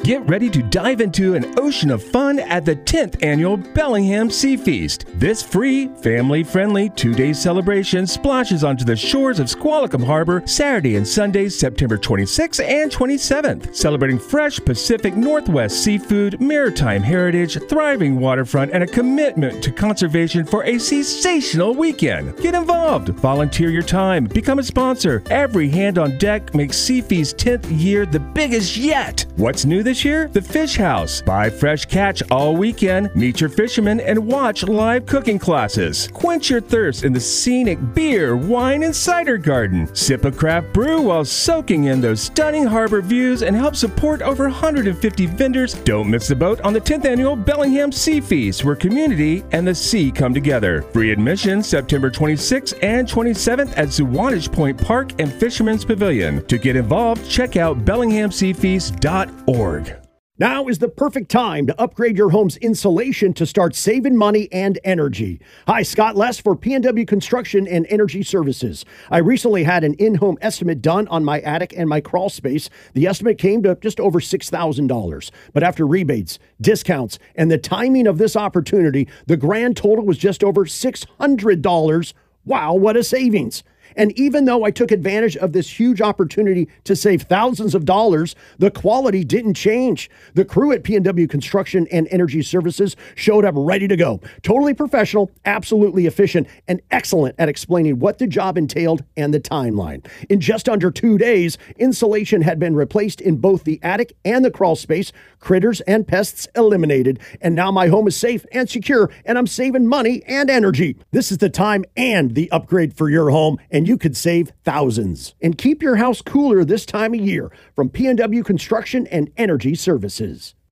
Get ready to dive into an ocean of fun at the 10th Annual Bellingham Sea Feast. This free, family-friendly 2-day celebration splashes onto the shores of Squalicum Harbor Saturday and Sunday, September 26th and 27th, celebrating fresh Pacific Northwest seafood, maritime heritage, thriving waterfront, and a commitment to conservation for a sensational weekend. Get involved, volunteer your time, become a sponsor. Every hand on deck makes Sea Feast's 10th year the biggest yet. What's new this year? The Fish House. Buy fresh catch all weekend, meet your fishermen, and watch live cooking classes. Quench your thirst in the scenic beer, wine, and cider garden. Sip a craft brew while soaking in those stunning harbor views and help support over 150 vendors. Don't miss the boat on the 10th Annual Bellingham Sea Feast, where community and the sea come together. Free admission September 26th and 27th at Zuwanich Point Park and Fisherman's Pavilion. To get involved, check out BellinghamSeaFeast.org. Now is the perfect time to upgrade your home's insulation to start saving money and energy. Hi, Scott Less for PNW Construction and Energy Services. I recently had an in-home estimate done on my attic and my crawl space. The estimate came to just over $6,000. But after rebates, discounts, and the timing of this opportunity, the grand total was just over $600. Wow, what a savings. And even though I took advantage of this huge opportunity to save thousands of dollars, the quality didn't change. The crew at PNW Construction and Energy Services showed up ready to go. Totally professional, absolutely efficient, and excellent at explaining what the job entailed and the timeline. In just under 2 days, insulation had been replaced in both the attic and the crawl space, critters and pests eliminated, and now my home is safe and secure, and I'm saving money and energy. This is the time and the upgrade for your home, and you could save thousands. And keep your house cooler this time of year from PNW Construction and Energy Services.